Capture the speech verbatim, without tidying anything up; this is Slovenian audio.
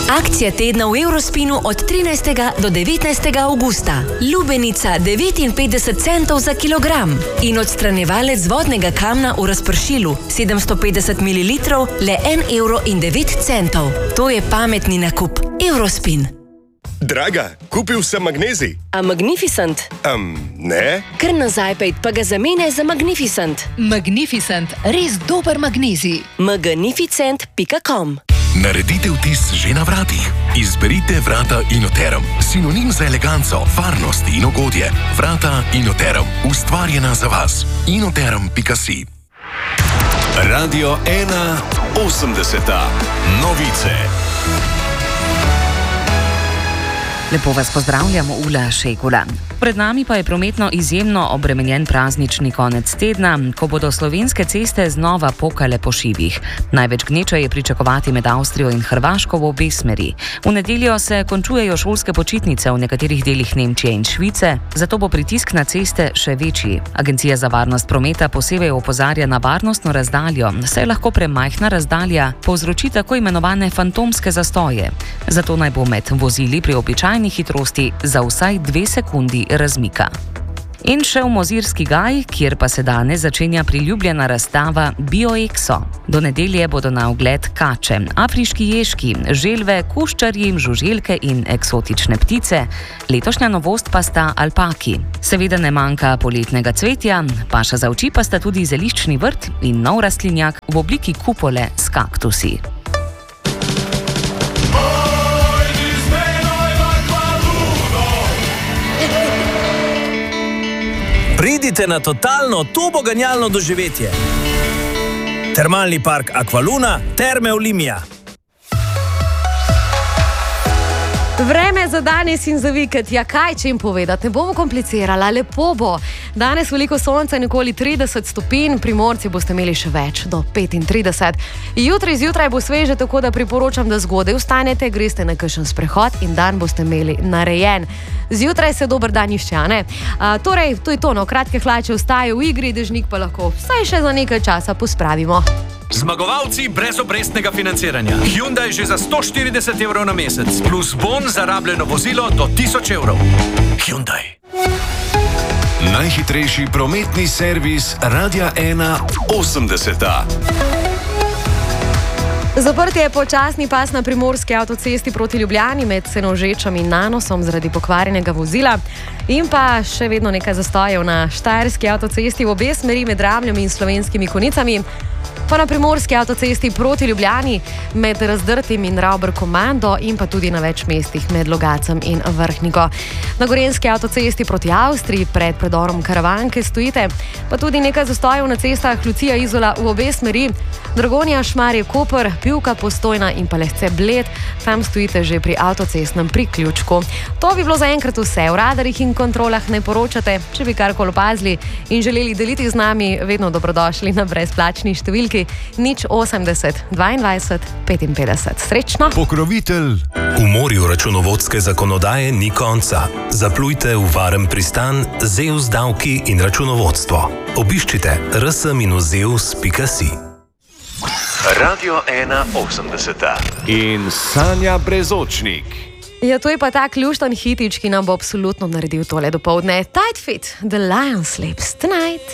Akcija tedna v Eurospinu od trinajstega do devetnajstega avgusta. Lubenica devetinpetdeset centov za kilogram in odstranjevalec vodnega kamna v razpršilu sedemsto petdeset mililitrov le en evro in devet centov. To je pametni nakup. Eurospin. Draga, kupil sem magnezij. A Magnificent? Um, ne. Kar nazaj pejt, pa ga zamene za Magnificent. Magnificent, res dober magnezij. magnificent pika com. Naredite vtis že na vratih. Izberite vrata Inoterum. Sinonim za eleganco, varnost in ugodje. Vrata Inoterum. Ustvarjena za vas. inoterum pika si. Radio ena osemdeseta. Novice. Lepo vas pozdravljamo, Ula Šegula. Pred nami pa je prometno izjemno obremenjen praznični konec tedna, ko bodo slovenske ceste znova pokale po šivih. Največ gneče je pričakovati med Avstrijo in Hrvaško v obe smeri. V nedeljo se končujejo šolske počitnice v nekaterih delih Nemčije in Švice, zato bo pritisk na ceste še večji. Agencija za varnost prometa posebej opozarja na varnostno razdaljo, saj lahko premajhna razdalja povzroči tako imenovane fantomske zastoje. Zato naj bo med vozili pri običajni hitrosti za vsaj dve sekundi razmika. In še v Mozirski gaj, kjer pa se danes začenja priljubljena razstava BioExo. Do nedelje bodo na ogled kače, afriški ježki, želve, kuščarji, žuželke in eksotične ptice. Letošnja novost pa sta alpaki. Seveda ne manjka poletnega cvetja, paša za oči pa sta tudi zeliščni vrt in nov rastlinjak v obliki kupole s kaktusi. Pridite na totalno turboganjalno doživetje. Termalni park Aqualuna, Terme Olimia. Vreme za danes in za vikend. Ja, kaj če jim povedati? Ne bomo komplicirala, lepo bo. Danes veliko sonca in okoli trideset stopinj, Primorci boste imeli še več, do petintrideset. Jutri zjutraj bo sveže, tako da priporočam, da zgodaj vstanete, greste na kakšen sprehod in dan boste imeli narejen. Zjutraj se dober dan išče, a ne? A, torej, to je to, no, kratke hlače ostaje v igri, dežnik pa lahko vsaj še za nekaj časa pospravimo. Zmagovalci brez obrestnega financiranja. Hyundai že za sto štirideset evrov na mesec, plus bon za rabljeno vozilo do tisoč evrov. Hyundai. Najhitrejši prometni servis Radia ena osemdeseta. Zaprt je počasni pas na primorski avtocesti proti Ljubljani med Senožečem in Nanosom zaradi pokvarjenega vozila in pa še vedno nekaj zastojev na štajerski avtocesti v obe smeri med Ramljom in Slovenskimi Konicami, pa na primorski avtocesti proti Ljubljani med Razdrtim in Ravber Komando in pa tudi na več mestih med Logacem in Vrhniko. Na gorenski avtocesti proti Avstriji pred predorom Karavanke stojite, pa tudi nekaj zastojev na cestah Lucija Izola v obe smeri, Dragonja, Šmarje, Koper, Pivka, Postojna in pa Lehce, Bled, tam stojite že pri avtocestnem priključku. To bi bilo zaenkrat vse. V radarjih in kontrolah ne poročate, če bi karkoli opazili in želeli deliti z nami, vedno dobrodošli na brezplačni številki nič osemdeset dvaindvajset petinpetdeset. Srečno! Pokrovitelj. V morju računovodske zakonodaje ni konca. Zaplujte v varen pristan Zeus davki in računovodstvo. Obiščite r s minus zeus pika si. Radio ena osemdeseta. In Sanja Brezočnik. Ja, to je pa ta ključen hitič, ki nam bo absolutno naredil tole dopoldne. Tight Fit, The Lion Sleeps Tonight.